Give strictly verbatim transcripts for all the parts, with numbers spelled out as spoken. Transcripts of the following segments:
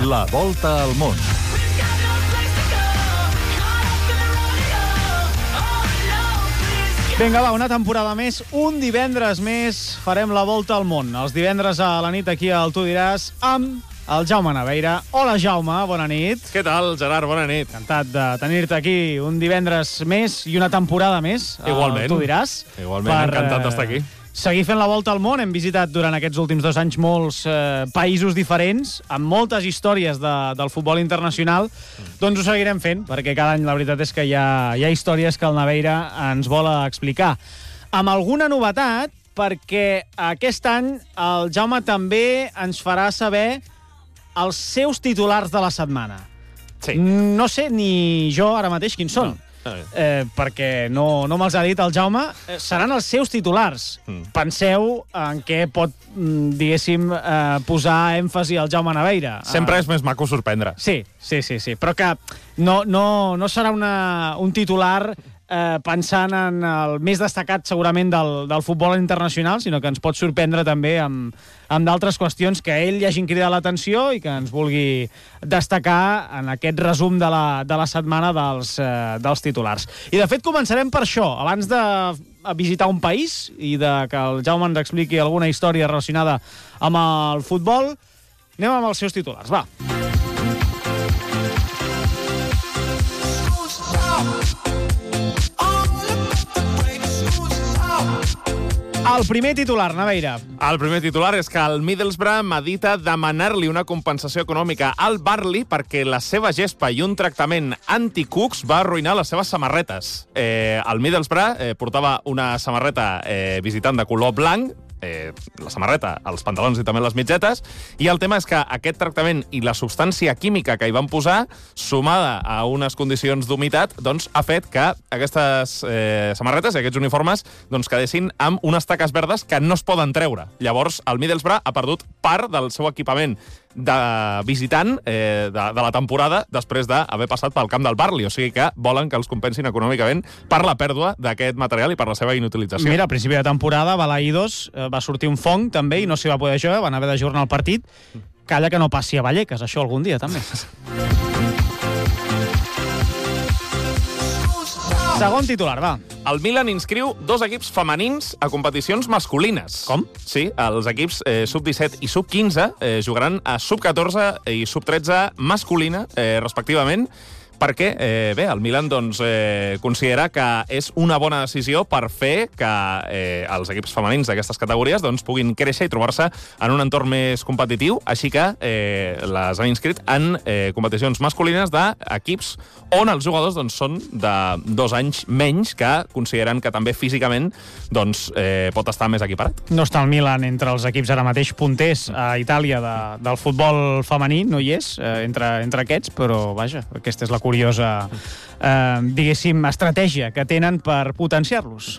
La volta al món. Vinga, va, una temporada més, un divendres més, farem la volta al món. Els divendres a la nit aquí al Tu Diràs amb el Jaume Naveira. Hola, Jaume, bona nit. Què tal, Gerard? Bona nit. Encantat de tenir-te aquí un divendres més i una temporada més. Igualment. Tu Diràs. Igualment, per, encantat d'estar aquí. Seguir fent la volta al món. Hem visitat durant aquests últims dos anys molts eh, països diferents, amb moltes històries de, del futbol internacional. Mm. Doncs ho seguirem fent, perquè cada any la veritat és que hi ha, hi ha històries que el Naveira ens vol explicar. Amb alguna novetat, perquè aquest any el Jaume també ens farà saber els seus titulars de la setmana. Sí. No sé ni jo ara mateix quins són. No. Eh, perquè no, no me'ls ha dit el Jaume. Eh, seran els seus titulars. Mm. Penseu en què pot, diguéssim, eh, posar èmfasi al Jaume Naveira. Sempre eh, és més maco sorprendre. Sí, sí, sí, sí. Però que no, no, no serà una, un titular eh, pensant en el més destacat segurament del, del futbol internacional, sinó que ens pot sorprendre també amb, amb d'altres qüestions que a ell li hagin cridat l'atenció i que ens vulgui destacar en aquest resum de la, de la setmana dels, eh, dels titulars. I de fet començarem per això. Abans de visitar un país i de que el Jaume ens expliqui alguna història relacionada amb el futbol, anem amb els seus titulars. Va. El primer titular, Naveira. El primer titular és que el Middlesbrough medita demanar-li una compensació econòmica al Burnley perquè la seva gespa i un tractament anti-cucs va arruïnar les seves samarretes. Eh, el Middlesbrough eh, portava una samarreta eh, visitant de color blanc, eh, la samarreta, els pantalons i també les mitgetes, i el tema és que aquest tractament i la substància química que hi van posar, sumada a unes condicions d'humitat, doncs ha fet que aquestes eh, samarretes i aquests uniformes doncs, quedessin amb unes taques verdes que no es poden treure. Llavors, el Middlesbrough ha perdut part del seu equipament de visitant eh, de, de la temporada després d'haver passat pel camp del Burnley, o sigui que volen que els compensin econòmicament per la pèrdua d'aquest material i per la seva inutilització. Mira, a principi de temporada, Balaidos eh, va sortir un fong també i no s'hi va poder jugar, van haver d'ajornar el partit. Calla que no passi a Vallecas, això algun dia també. Segon titular, va. El Milan inscriu dos equips femenins a competicions masculines. Com? Sí, els equips eh, sub disset i sub quinze eh, jugaran a sub catorze i sub tretze masculina, eh, respectivament, perquè, eh, bé, el Milan doncs, eh, considera que és una bona decisió per fer que eh, els equips femenins d'aquestes categories doncs, puguin créixer i trobar-se en un entorn més competitiu, així que eh, les han inscrit en eh, competicions masculines d'equips on els jugadors doncs, són de dos anys menys, que consideren que també físicament doncs, eh, pot estar més equiparat. No està el Milan entre els equips ara mateix punters a Itàlia de, del futbol femení, no hi és, eh, entre, entre aquests, però vaja, aquesta és la curiosa, eh, diguéssim, estratègia que tenen per potenciar-los.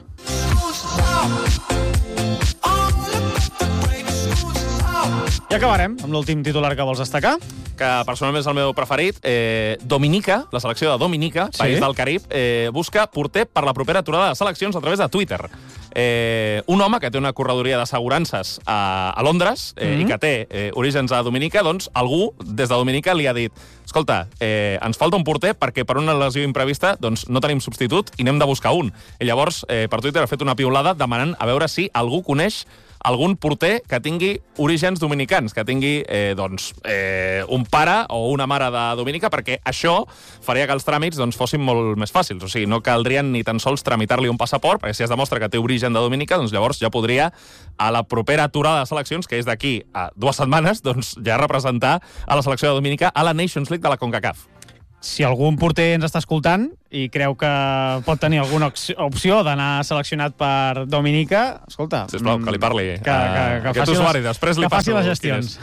I acabarem amb l'últim titular que vols destacar. Que personalment és el meu preferit. Eh, Dominica, la selecció de Dominica, Sí? país del Carib, eh, busca porter per la propera aturada de seleccions a través de Twitter. Eh, un home que té una corredoria d'assegurances a, a Londres eh, mm-hmm. i que té eh, orígens a Dominica, doncs algú des de Dominica li ha dit: escolta, eh, ens falta un porter perquè per una lesió imprevista doncs, no tenim substitut i n'hem de buscar un. I llavors eh, per Twitter ha fet una piulada demanant a veure si algú coneix algun porter que tingui orígens dominicans, que tingui eh, doncs, eh, un pare o una mare de Dominica, perquè això faria que els tràmits doncs, fossin molt més fàcils. O sigui, no caldrien ni tan sols tramitar-li un passaport, perquè si es demostra que té origen de Dominica, doncs llavors ja podria, a la propera aturada de seleccions, que és d'aquí a dues setmanes, doncs ja representar a la selecció de Dominica a la Nations League de la CONCACAF. Si algun porter ens està escoltant i creu que pot tenir alguna opció d'anar seleccionat per Dominica, escolta... Sisplau, que li parli que, que, que aquest usuari, les, després li que faci passo les gestions.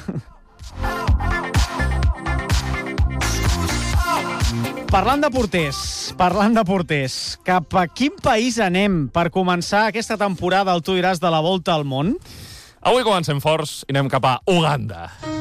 Parlant de porters, parlant de porters, cap a quin país anem per començar aquesta temporada al Tu Diràs de la Volta al Món? Avui comencem forts i anem cap a Uganda.